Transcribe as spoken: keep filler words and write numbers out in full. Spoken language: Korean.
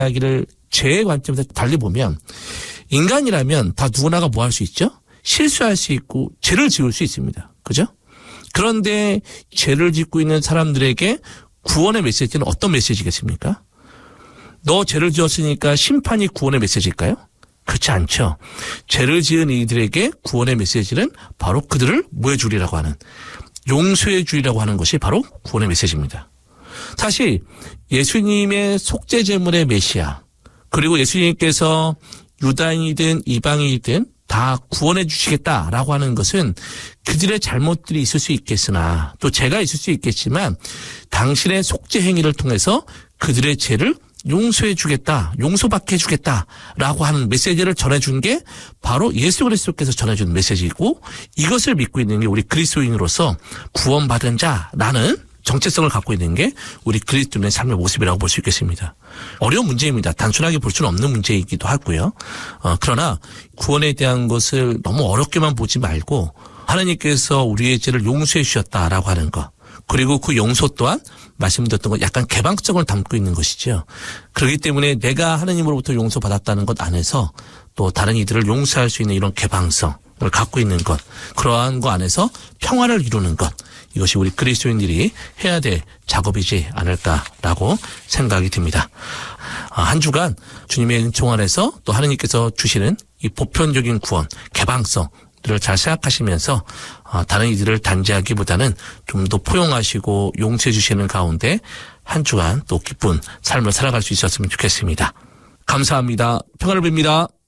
이야기를 죄의 관점에서 달리 보면 인간이라면 다 누구나가 뭐 할 수 있죠? 실수할 수 있고 죄를 지을 수 있습니다. 그죠? 그런데 죄를 짓고 있는 사람들에게 구원의 메시지는 어떤 메시지겠습니까? 너 죄를 지었으니까 심판이 구원의 메시지일까요? 그렇지 않죠. 죄를 지은 이들에게 구원의 메시지는 바로 그들을 뭐 해주리라고 하는, 용서해 주리라고 하는 것이 바로 구원의 메시지입니다. 사실 예수님의 속죄제물의 메시아, 그리고 예수님께서 유다인이든 이방인이든 다 구원해 주시겠다라고 하는 것은 그들의 잘못들이 있을 수 있겠으나 또 죄가 있을 수 있겠지만 당신의 속죄 행위를 통해서 그들의 죄를 용서해 주겠다, 용서받게 해주겠다라고 하는 메시지를 전해준 게 바로 예수 그리스도께서 전해준 메시지이고, 이것을 믿고 있는 게 우리 그리스도인으로서 구원받은 자라는 정체성을 갖고 있는 게 우리 그리스도인의 삶의 모습이라고 볼 수 있겠습니다. 어려운 문제입니다. 단순하게 볼 수는 없는 문제이기도 하고요. 어, 그러나 구원에 대한 것을 너무 어렵게만 보지 말고 하나님께서 우리의 죄를 용서해 주셨다라고 하는 것, 그리고 그 용서 또한 말씀드렸던 것 약간 개방성을 담고 있는 것이죠. 그렇기 때문에 내가 하나님으로부터 용서받았다는 것 안에서 또 다른 이들을 용서할 수 있는 이런 개방성을 갖고 있는 것, 그러한 것 안에서 평화를 이루는 것, 이것이 우리 그리스도인들이 해야 될 작업이지 않을까라고 생각이 듭니다. 한 주간 주님의 은총 안에서 또 하나님께서 주시는 이 보편적인 구원, 개방성들을 잘 생각하시면서 다른 이들을 단죄하기보다는 좀 더 포용하시고 용서해 주시는 가운데 한 주간 또 기쁜 삶을 살아갈 수 있었으면 좋겠습니다. 감사합니다. 평화를 빕니다.